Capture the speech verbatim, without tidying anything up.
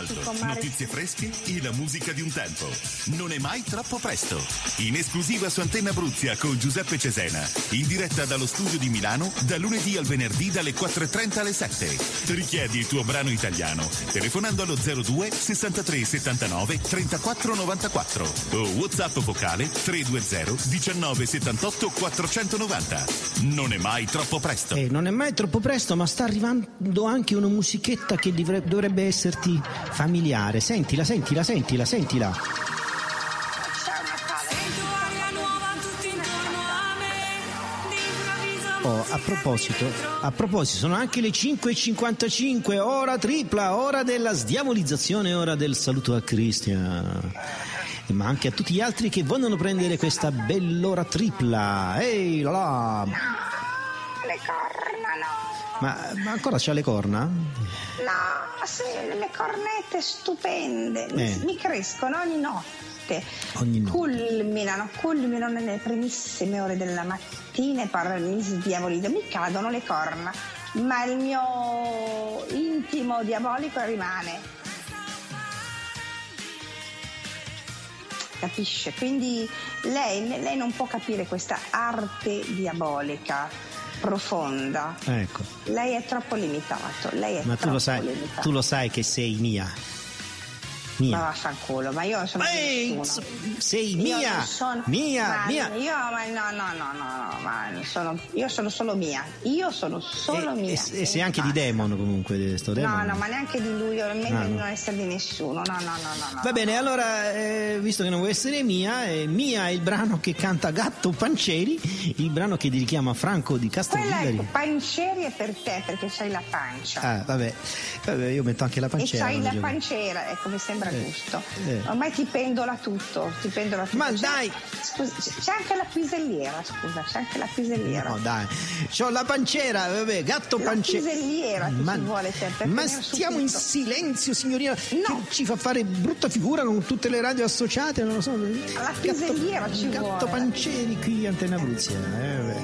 caldo, notizie fresche e la musica di un tempo. Non è mai troppo presto. In esclusiva su Antenna Abruzia con Giuseppe Cesena. In diretta dallo studio di Milano, da lunedì al venerdì dalle quattro e trenta alle sette. Richiedi il tuo brano italiano telefonando allo zero due sessantatré settantanove trentaquattro novantaquattro o WhatsApp vocale tre due zero diciannove settantotto quattrocentonovanta. Non è mai troppo presto. Eh, non è mai troppo presto, ma sta arrivando anche una musichetta che dovrebbe, dovrebbe esserti familiare. Sentila, sentila, sentila, sentila. Oh, a proposito, a proposito, sono anche le cinque e cinquantacinque, ora tripla, ora della sdiavolizzazione, ora del saluto a Cristian. Ma anche a tutti gli altri che vogliono prendere questa bell'ora tripla. Ehi, là là. No, le corna no. Ma, ma ancora c'ha le corna? No, sì, le cornette stupende. Eh. Mi, mi crescono ogni notte. Ogni notte. Culminano, culminano nelle primissime ore della mattina e poi mi sdiavolizzo, mi cadono le corna. Ma il mio intimo diabolico rimane. Capisce? Quindi lei, lei non può capire questa arte diabolica profonda. Ecco. Lei è troppo limitato. Lei è Ma tu troppo lo sai, limitato. tu lo sai che sei mia. Mia. Ma vaffanculo, ma io sono Ehi, nessuno. sei Io mia, non sono, mia, ma mia. Io, ma no, no, no, no, no, ma sono, io sono solo mia. Io sono solo e, mia. E, e sei anche di Demon comunque, sto Demon. No, no, ma neanche di lui, io meglio No, di no. non essere di nessuno. No, no, no, no, no. Va bene, allora, eh, visto che non vuoi essere mia, eh, Mia è il brano che canta Gatto Pancieri, il brano che dedichiamo a Franco di Quella è Castelvillari. pancieri è per te, perché c'hai la pancia. Ah, vabbè. vabbè, io metto anche la E panciera. c'hai la voglio- panciera, ecco, mi sembra Eh, giusto. eh. Ormai ti pendola tutto, ti pendola tutto. Ma C'è- dai! Scusa, c'è anche la piselliera, scusa, c'è anche la piselliera. No, dai, c'ho la panciera, vabbè, gatto La panciera. piselliera che Ma, ci vuole per- per ma tenere su stiamo in tutto. silenzio, signorina, No. che ci fa fare brutta figura con tutte le radio associate, non lo so. La piselliera ci gatto vuole. Pancieri qui, Antenna Abruzia. Eh, vabbè.